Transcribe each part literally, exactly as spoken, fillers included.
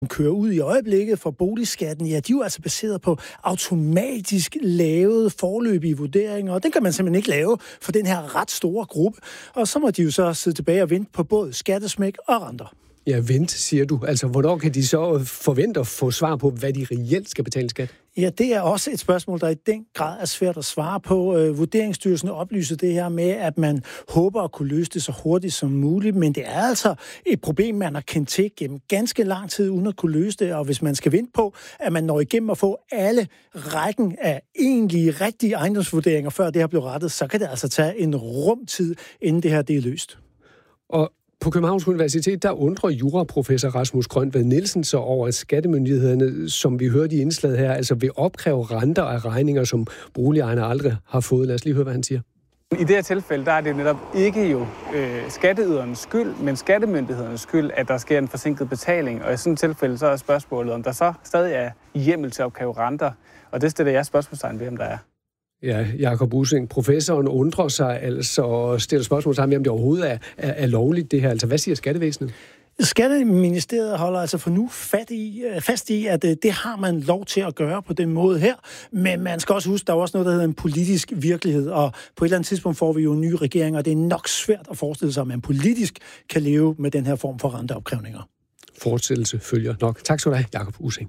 kører ud i øjeblikket for boligskatten, ja, de er jo altså baseret på automatisk lavede forløbige vurderinger, og den kan man simpelthen ikke lave for den her ret store gruppe. Og så må de jo så sidde tilbage og vente på både skattesmæk og renter. Ja, vent, siger du. Altså, hvornår kan de så forvente at få svar på, hvad de reelt skal betale skat? Ja, det er også et spørgsmål, der i den grad er svært at svare på. Øh, Vurderingsstyrelsen oplyser det her med, at man håber at kunne løse det så hurtigt som muligt, men det er altså et problem, man har kendt til gennem ganske lang tid, uden at kunne løse det, og hvis man skal vente på, at man når igennem at få alle rækken af egentlige, rigtige ejendomsvurderinger, før det her bliver rettet, så kan det altså tage en rumtid, inden det her det er løst. Og på Københavns Universitet, der undrer juraprofessor Rasmus Grøntved Nielsen så over, at skattemyndighederne, som vi hørte i indslaget her, altså vil opkræve renter af regninger, som boligejerne aldrig har fået. Lad os lige høre, hvad han siger. I det her tilfælde, der er det netop ikke jo øh, skatteydernes skyld, men skattemyndighedernes skyld, at der sker en forsinket betaling. Og i sådan et tilfælde, så er spørgsmålet, om der så stadig er hjemmel til at opkræve renter. Og det stiller jeg spørgsmålstegn ved, om der er. Ja, Jakob Ussing, professoren undrer sig altså og stiller spørgsmål sammen, om det overhovedet er, er, er lovligt det her. Altså, hvad siger skattevæsenet? Skatteministeriet holder altså for nu fat i, fast i, at det har man lov til at gøre på den måde her. Men man skal også huske, der er også noget, der hedder en politisk virkelighed. Og på et eller andet tidspunkt får vi jo en ny regering, og det er nok svært at forestille sig, at man politisk kan leve med den her form for renteopkrævninger. Fortsættelse følger nok. Tak skal du have, Jakob Ussing.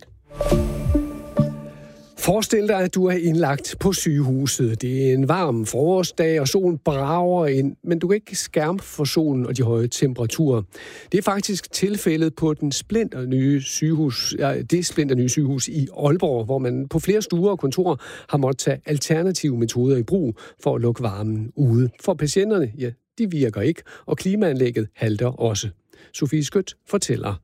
Forestil dig, at du er indlagt på sygehuset. Det er en varm forårsdag, og solen brager ind, men du kan ikke skærme for solen og de høje temperaturer. Det er faktisk tilfældet på den splinter nye sygehus, ja, det splinter nye sygehus i Aalborg, hvor man på flere stuer og kontorer har måttet tage alternative metoder i brug for at lukke varmen ude. For patienterne, ja, de virker ikke, og klimaanlægget halter også. Sofie Skødt fortæller.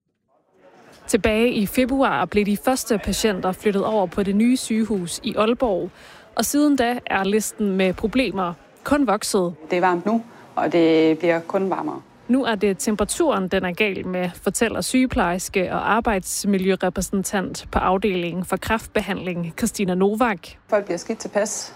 Tilbage i februar blev de første patienter flyttet over på det nye sygehus i Aalborg, og siden da er listen med problemer kun vokset. Det er varmt nu, og det bliver kun varmere. Nu er det temperaturen, den er gal med, fortæller sygeplejerske og arbejdsmiljørepræsentant på afdelingen for kræftbehandling, Christina Novak. Folk bliver skidt tilpas.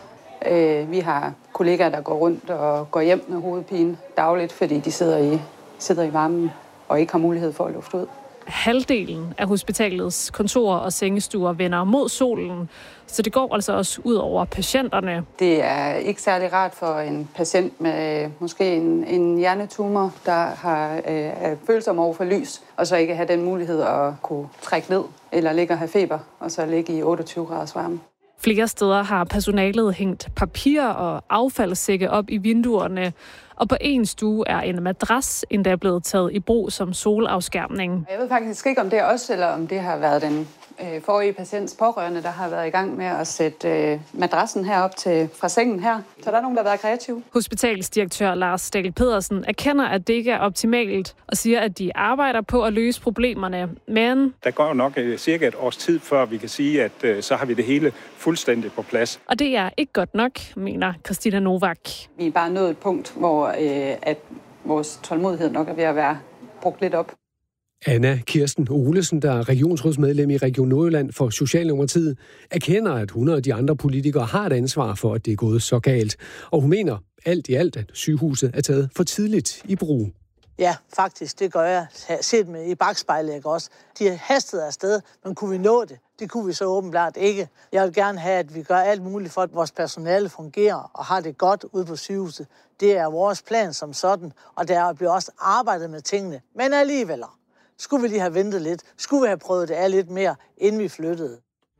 Vi har kollegaer, der går rundt og går hjem med hovedpine dagligt, fordi de sidder i, sidder i varmen og ikke har mulighed for at lufte ud. Halvdelen af hospitalets kontorer og sengestuer vender mod solen, så det går altså også ud over patienterne. Det er ikke særlig rart for en patient med måske en, en hjernetumor, der har øh, er følsom over for lys, og så ikke have den mulighed at kunne trække ned eller ligge og have feber, og så ligge i otteogtyve graders varme. Flere steder har personalet hængt papir og affaldssække op i vinduerne, og på en stue er en madras endda blevet taget i brug som solafskærmning. Jeg ved faktisk ikke, om det er os, eller om det har været den øh, forrige patients pårørende, der har været i gang med at sætte øh, madrassen herop til, fra sengen her. Så der er nogen, der har været kreative. Hospitalsdirektør Lars Dahl Pedersen erkender, at det ikke er optimalt, og siger, at de arbejder på at løse problemerne. Men der går jo nok cirka et års tid, før vi kan sige, at øh, så har vi det hele fuldstændig på plads. Og det er ikke godt nok, mener Christina Novak. Vi er bare nået et punkt, hvor øh, at vores tålmodighed nok er ved at være brugt lidt op. Anna Kirsten Olesen, der er regionsrådsmedlem i Region Nordjylland for Socialdemokratiet, erkender, at hun og de andre politikere har et ansvar for, at det er gået så galt. Og hun mener alt i alt, at sygehuset er taget for tidligt i brug. Ja, faktisk, det gør jeg. Set med i bakspejlet, ikke også. De hastede afsted, men kunne vi nå det? Det kunne vi så åbenbart ikke. Jeg vil gerne have, at vi gør alt muligt for, at vores personale fungerer og har det godt ude på sygehuset. Det er vores plan som sådan, og der bliver også arbejdet med tingene. Men alligevel, skulle vi lige have ventet lidt, skulle vi have prøvet det af lidt mere, inden vi flyttede.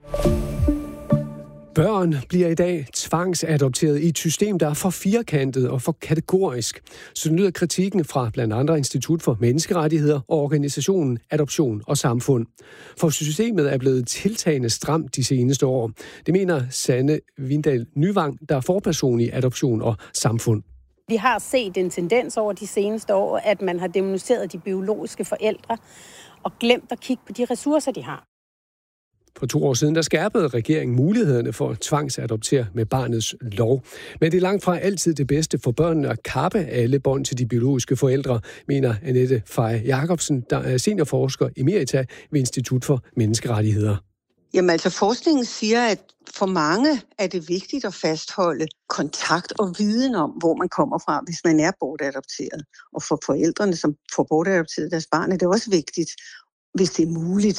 Børn bliver i dag tvangsadopteret i et system, der er for firkantet og for kategorisk. Så lyder kritikken fra blandt andre Institut for Menneskerettigheder og organisationen Adoption og Samfund. For systemet er blevet tiltagende stramt de seneste år. Det mener Sanne Vindal Nyvang, der er forperson i Adoption og Samfund. Vi har set en tendens over de seneste år, at man har demoniseret de biologiske forældre og glemt at kigge på de ressourcer, de har. For to år siden, der skærpede regeringen mulighederne for at tvangsadoptere med barnets lov. Men det er langt fra altid det bedste for børnene at kappe alle bånd til de biologiske forældre, mener Annette Fej Jacobsen, der er seniorforsker emerita ved Institut for Menneskerettigheder. Jamen altså, forskningen siger, at for mange er det vigtigt at fastholde kontakt og viden om, hvor man kommer fra, hvis man er bortadopteret. Og for forældrene, som får bortadopteret deres barn, er det også vigtigt hvis det er muligt.